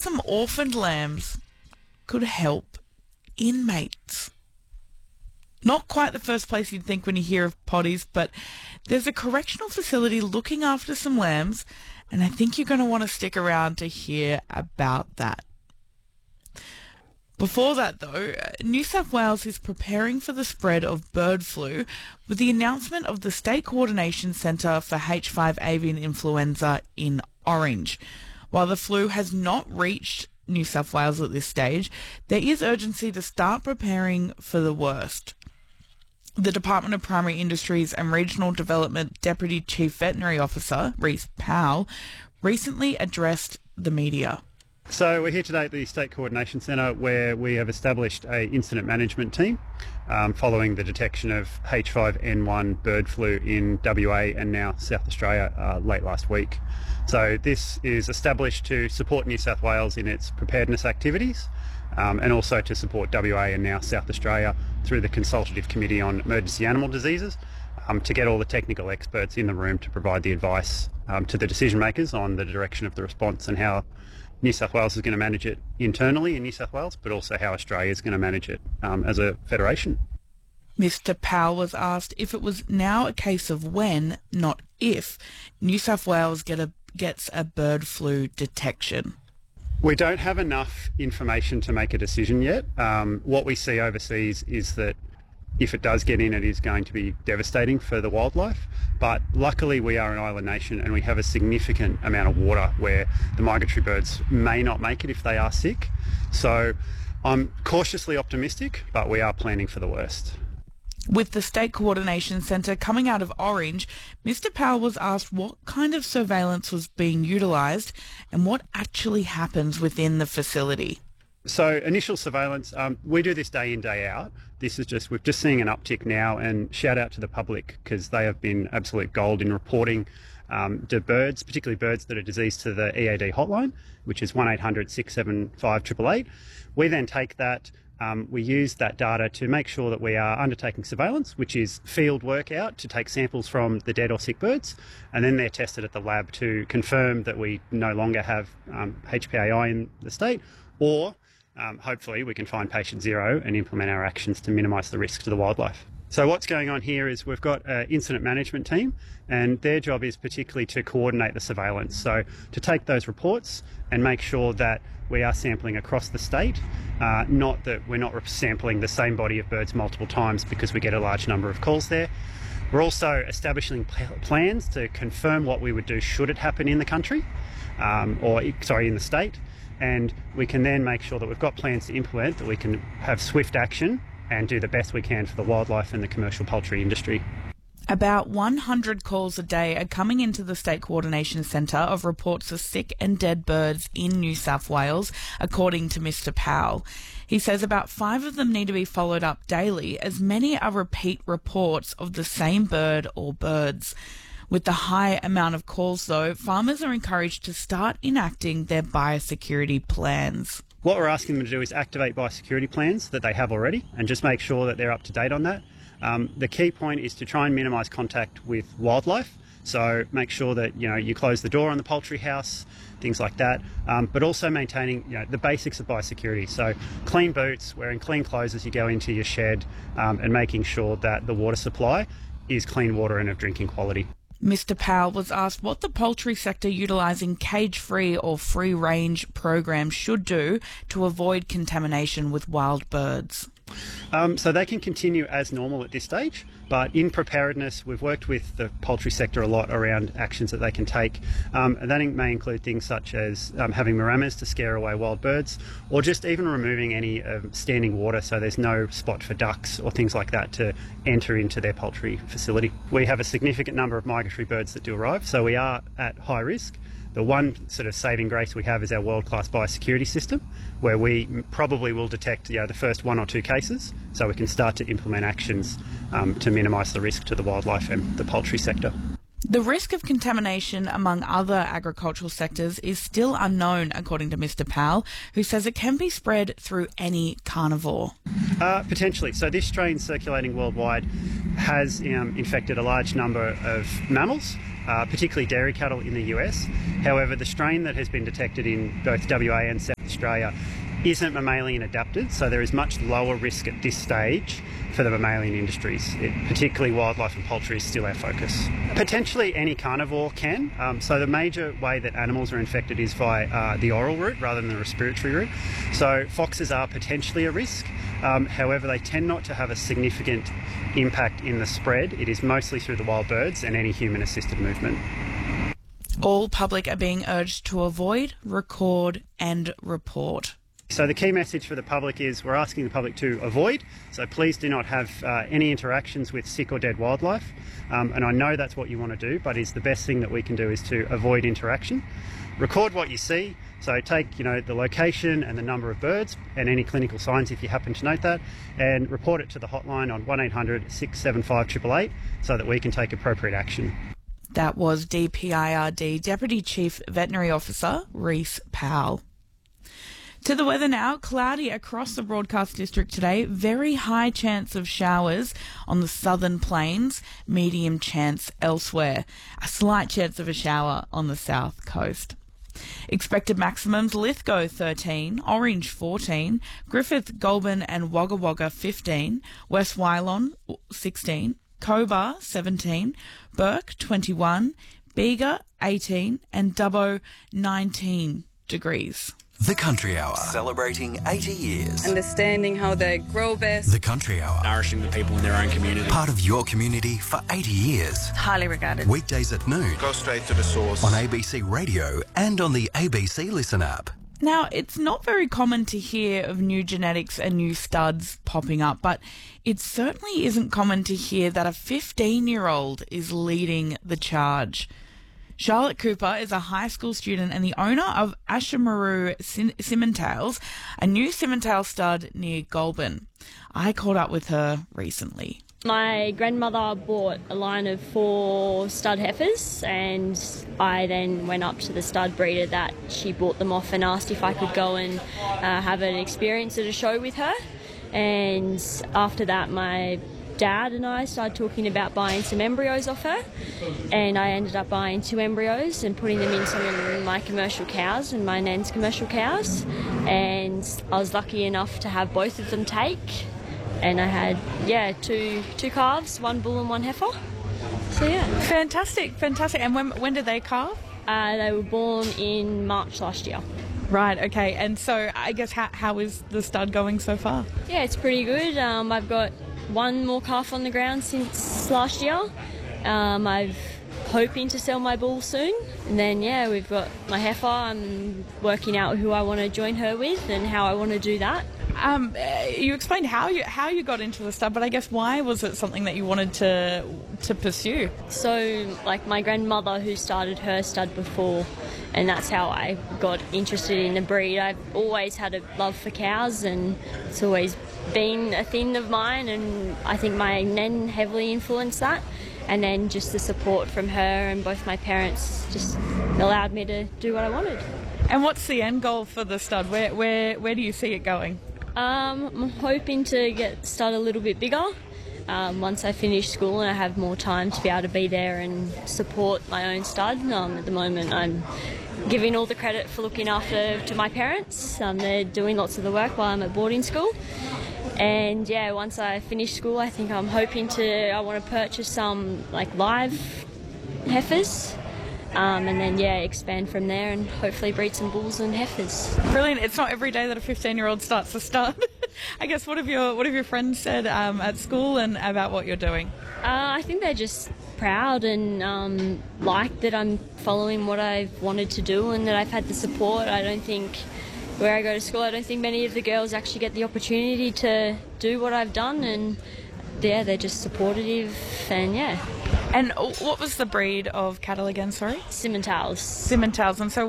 some orphaned lambs could help inmates. Not quite the first place you'd think when you hear of potties, but there's a correctional facility looking after some lambs, and I think you're going to want to stick around to hear about that. Before that, though, New South Wales is preparing for the spread of bird flu with the announcement of the State Coordination Centre for H5 avian influenza in Orange. While the flu has not reached New South Wales at this stage, there is urgency to start preparing for the worst. The Department of Primary Industries and Regional Development Deputy Chief Veterinary Officer, Rhys Powell, recently addressed the media. So we're here today at the State Coordination Centre where we have established an incident management team following the detection of H5N1 bird flu in WA and now South Australia late last week. So this is established to support New South Wales in its preparedness activities and also to support WA and now South Australia through the Consultative Committee on Emergency Animal Diseases to get all the technical experts in the room to provide the advice to the decision makers on the direction of the response and how New South Wales is going to manage it internally in New South Wales, but also how Australia is going to manage it as a federation. Mr. Powell was asked if it was now a case of when, not if, New South Wales gets a bird flu detection. We don't have enough information to make a decision yet. What we see overseas is that if it does get in, it is going to be devastating for the wildlife. But luckily we are an island nation and we have a significant amount of water where the migratory birds may not make it if they are sick. So I'm cautiously optimistic, but we are planning for the worst. With the State Coordination Centre coming out of Orange, Mr. Powell was asked what kind of surveillance was being utilised and what actually happens within the facility. So initial surveillance, we do this day in, day out. We're just seeing an uptick now, and shout out to the public because they have been absolute gold in reporting to birds, particularly birds that are diseased, to the EAD hotline, which is 1800 675 888. We then take that, we use that data to make sure that we are undertaking surveillance, which is field work out to take samples from the dead or sick birds, and then they're tested at the lab to confirm that we no longer have HPAI in the state, or hopefully we can find patient zero and implement our actions to minimise the risk to the wildlife. So what's going on here is we've got an incident management team, and their job is particularly to coordinate the surveillance. So to take those reports and make sure that we are sampling across the state, not that we're not sampling the same body of birds multiple times because we get a large number of calls there. We're also establishing plans to confirm what we would do should it happen in the country, in the state. And we can then make sure that we've got plans to implement, that we can have swift action and do the best we can for the wildlife and the commercial poultry industry. About 100 calls a day are coming into the State Coordination Centre of reports of sick and dead birds in New South Wales, according to Mr. Powell. He says about 5 of them need to be followed up daily, as many are repeat reports of the same bird or birds. With the high amount of calls, though, farmers are encouraged to start enacting their biosecurity plans. What we're asking them to do is activate biosecurity plans that they have already and just make sure that they're up to date on that. The key point is to try and minimise contact with wildlife. So make sure that you close the door on the poultry house, things like that, but also maintaining the basics of biosecurity. So clean boots, wearing clean clothes as you go into your shed, and making sure that the water supply is clean water and of drinking quality. Mr. Powell was asked what the poultry sector utilising cage-free or free-range programs should do to avoid contamination with wild birds. So they can continue as normal at this stage, but in preparedness, we've worked with the poultry sector a lot around actions that they can take. And that may include things such as having maramas to scare away wild birds, or just even removing any standing water so there's no spot for ducks or things like that to enter into their poultry facility. We have a significant number of migratory birds that do arrive, so we are at high risk. The one sort of saving grace we have is our world-class biosecurity system, where we probably will detect the first 1 or 2 cases, so we can start to implement actions to minimise the risk to the wildlife and the poultry sector. The risk of contamination among other agricultural sectors is still unknown, according to Mr. Powell, who says it can be spread through any carnivore. Potentially. So this strain circulating worldwide has infected a large number of mammals, particularly dairy cattle in the US. However, the strain that has been detected in both WA and South Australia isn't mammalian adapted, so there is much lower risk at this stage for the mammalian industries. Particularly wildlife and poultry is still our focus. Potentially any carnivore can. So the major way that animals are infected is via the oral route rather than the respiratory route. So foxes are potentially a risk. However, they tend not to have a significant impact in the spread. It is mostly through the wild birds and any human-assisted movement. All public are being urged to avoid, record and report. So the key message for the public is we're asking the public to avoid, so please do not have any interactions with sick or dead wildlife. And I know that's what you want to do, but the best thing that we can do is to avoid interaction. Record what you see, so take the location and the number of birds and any clinical signs if you happen to note that, and report it to the hotline on 1800 675 888 so that we can take appropriate action. That was DPIRD Deputy Chief Veterinary Officer Reece Powell. To the weather now, cloudy across the Broadcast District today, very high chance of showers on the southern plains, medium chance elsewhere, a slight chance of a shower on the south coast. Expected maximums: Lithgow 13, Orange 14, Griffith, Goulburn and Wagga Wagga 15, West Wyalong 16, Cobar 17, Burke 21, Bega 18 and Dubbo 19 degrees. The Country Hour, celebrating 80 years. Understanding how they grow best. The Country Hour, nourishing the people in their own community. part of your community for 80 years. Highly regarded. Weekdays at noon. Go straight to the source. On ABC Radio and on the ABC Listen app. Now, it's not very common to hear of new genetics and new studs popping up, but it certainly isn't common to hear that a 15-year-old is leading the charge. Charlotte Cooper is a high school student and the owner of Ashamaroo Simmentales, a new Simmentale stud near Goulburn. I caught up with her recently. My grandmother bought a line of 4 stud heifers, and I then went up to the stud breeder that she bought them off and asked if I could go and have an experience at a show with her. And after that, my dad and I started talking about buying some embryos off her, and I ended up buying 2 embryos and putting them in some of my commercial cows and my nan's commercial cows, and I was lucky enough to have both of them take, and I had two calves, 1 bull and 1 heifer. So yeah, Fantastic. And when did they calve? they were born in March last year. Right, okay. And so I guess how is the stud going so far? Yeah, it's pretty good. I've got 1 more calf on the ground since last year. I'm hoping to sell my bull soon. And then, we've got my heifer. I'm working out who I want to join her with and how I want to do that. You explained how you got into the stud, but I guess why was it something that you wanted to pursue? So, like my grandmother who started her stud before, and that's how I got interested in the breed. I've always had a love for cows, and it's always been a thing of mine, and I think my nan heavily influenced that. And then just the support from her and both my parents just allowed me to do what I wanted. And what's the end goal for the stud? Where do you see it going? I'm hoping to get stud a little bit bigger once I finish school and I have more time to be able to be there and support my own stud. At the moment, I'm giving all the credit for looking after to my parents. They're doing lots of the work while I'm at boarding school. And once I finish school, I think I'm hoping I want to purchase some live heifers. And then expand from there and hopefully breed some bulls and heifers. Brilliant. It's not every day that a 15-year-old starts a stud. I guess what have your friends said at school and about what you're doing? I think they're just proud and like that I'm following what I've wanted to do and that I've had the support. I don't think where I go to school, I don't think many of the girls actually get the opportunity to do what I've done, and they're just supportive and And what was the breed of cattle again, sorry? Simmentales. Simmentales. And so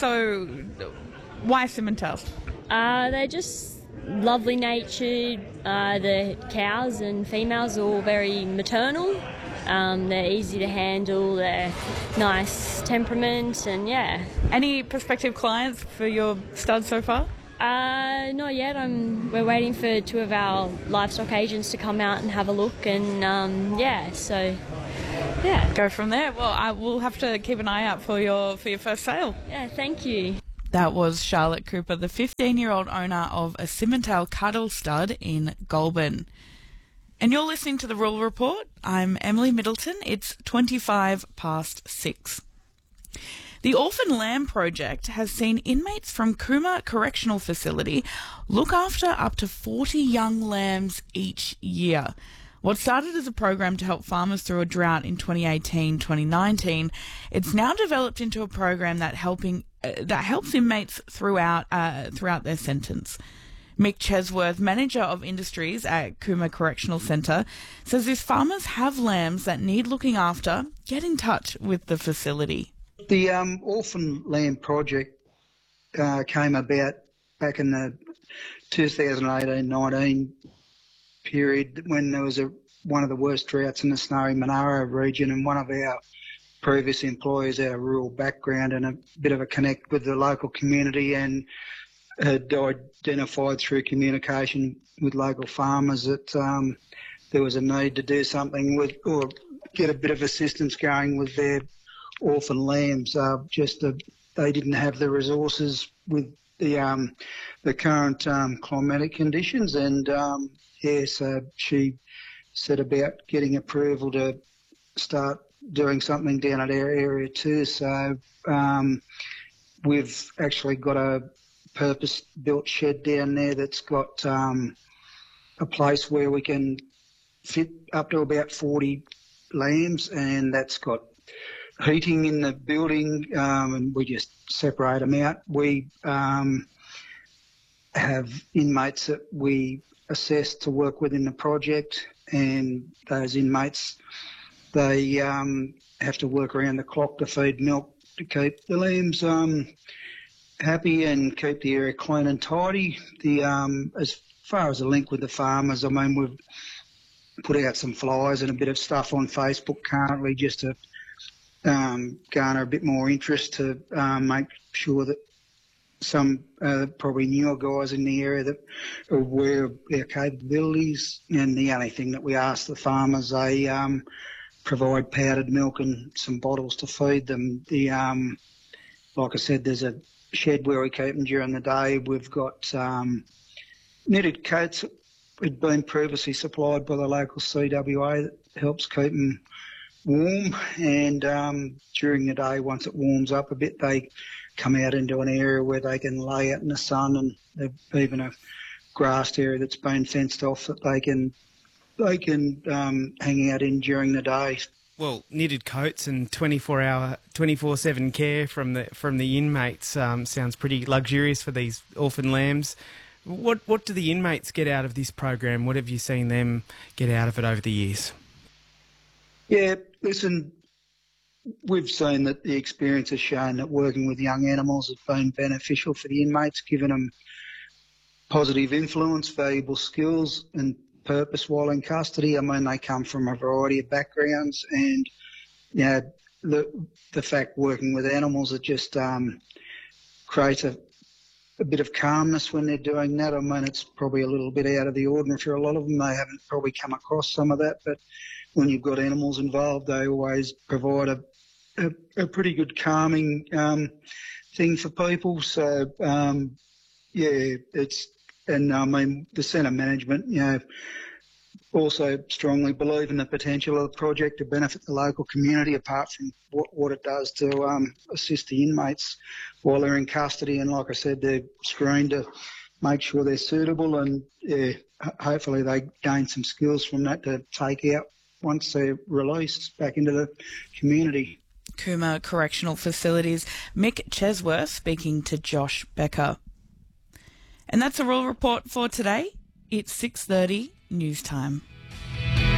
why Simmentales? They're just lovely natured. The cows and females are all very maternal. They're easy to handle. They're nice temperament and Any prospective clients for your stud so far? Not yet. We're waiting for 2 of our livestock agents to come out and have a look, and go from there. Well, I will have to keep an eye out for your first sale. Yeah, thank you. That was Charlotte Cooper, the 15-year-old owner of a Simmental cattle stud in Goulburn. And you're listening to The Rural Report. I'm Emily Middleton. It's 6:25. The Orphan Lamb Project has seen inmates from Cooma Correctional Facility look after up to 40 young lambs each year. What started as a program to help farmers through a drought in 2018-2019, it's now developed into a program that helps inmates throughout their sentence. Mick Chesworth, Manager of Industries at Cooma Correctional Centre, says if farmers have lambs that need looking after, get in touch with the facility. The Orphan Lamb Project came about back in the 2018-19 period when there was one of the worst droughts in the snowy Monaro region, and one of our previous employees had a rural background and a bit of a connect with the local community, and had identified through communication with local farmers that there was a need to do something with, or get a bit of assistance going with their orphan lambs. They didn't have the resources with the current climatic conditions, and so she set about getting approval to start doing something down at our area too. So we've actually got a purpose-built shed down there that's got a place where we can fit up to about 40 lambs, and that's got heating in the building, and we just separate them out. We have inmates that we assess to work within the project, and those inmates, they have to work around the clock to feed milk to keep the lambs happy and keep the area clean and tidy. As far as the link with the farmers, I mean, we've put out some flyers and a bit of stuff on Facebook currently just to garner a bit more interest, to make sure that some probably newer guys in the area that are aware of their capabilities. And the only thing that we ask the farmers, they provide powdered milk and some bottles to feed them. Like I said, there's a shed where we keep them during the day. We've got knitted coats that had been previously supplied by the local CWA that helps keep them warm, and during the day, once it warms up a bit, they come out into an area where they can lay out in the sun, and there's even a grassed area that's been fenced off that they can hang out in during the day. Well, knitted coats and 24/7 care from the inmates sounds pretty luxurious for these orphan lambs. What do the inmates get out of this program? What have you seen them get out of it over the years? Yeah, listen, we've seen that the experience has shown that working with young animals has been beneficial for the inmates, giving them positive influence, valuable skills and purpose while in custody. I mean, they come from a variety of backgrounds, and the fact working with animals, it just creates a bit of calmness when they're doing that. I mean, it's probably a little bit out of the ordinary for a lot of them. They haven't probably come across some of that, but when you've got animals involved, they always provide a pretty good calming thing for people. So, and I mean, the centre management, also strongly believe in the potential of the project to benefit the local community, apart from what it does to assist the inmates while they're in custody. And like I said, they're screened to make sure they're suitable, and hopefully they gain some skills from that to take out once they're released back into the community. Cooma Correctional Facilities, Mick Chesworth speaking to Josh Becker. And that's a Rural Report for today. It's 6:30 news time.